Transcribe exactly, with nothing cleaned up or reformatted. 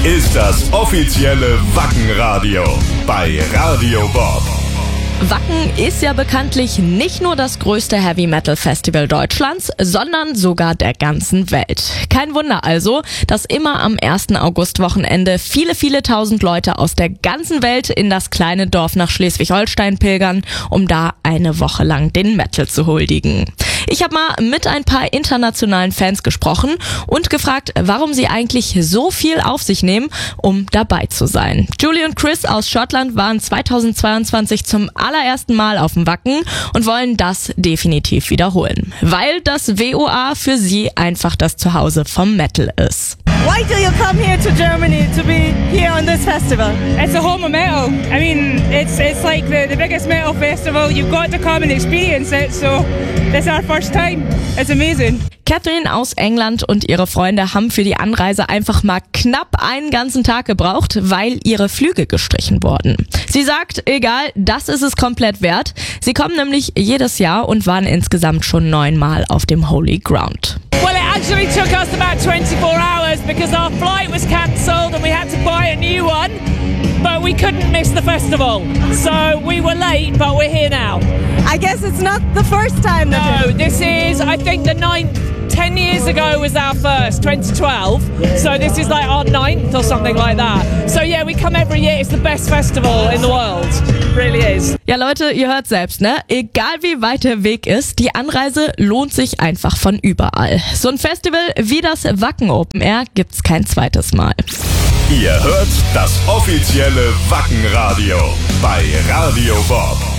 ist das offizielle Wacken-Radio bei Radio Bob. Wacken ist ja bekanntlich nicht nur das größte Heavy-Metal-Festival Deutschlands, sondern sogar der ganzen Welt. Kein Wunder also, dass immer am ersten August-Wochenende viele, viele tausend Leute aus der ganzen Welt in das kleine Dorf nach Schleswig-Holstein pilgern, um da eine Woche lang den Metal zu huldigen. Ich habe mal mit ein paar internationalen Fans gesprochen und gefragt, warum sie eigentlich so viel auf sich nehmen, um dabei zu sein. Julie und Chris aus Schottland waren zweitausendzweiundzwanzig zum allerersten Mal auf dem Wacken und wollen das definitiv wiederholen, weil das W O A für sie einfach das Zuhause vom Metal ist. Why do you come here to Germany to be here on this festival? It's a home of metal. I mean, it's it's like the, the biggest metal festival. You've got to come and experience it. So this is our first time. It's amazing. Catherine aus England und ihre Freunde haben für die Anreise einfach mal knapp einen ganzen Tag gebraucht, weil ihre Flüge gestrichen wurden. Sie sagt, egal, das ist es komplett wert. Sie kommen nämlich jedes Jahr und waren insgesamt schon neunmal auf dem Holy Ground. Well, it actually took us about twenty-four hours because our flight was cancelled and we had to buy a new one. But we couldn't miss the festival. So we were late, but we're here now. I guess it's not the first time that No, this is, I think, the ninth. Ten years ago was our first, twenty twelve. So this is like our ninth or something like that. So yeah, we come every year. It's the best festival in the world. It really is. Ja Leute, ihr hört selbst, ne? Egal wie weit der Weg ist, die Anreise lohnt sich einfach von überall. So ein Festival wie das Wacken Open Air gibt's kein zweites Mal. Ihr hört das offizielle Wacken-Radio bei Radio Bob.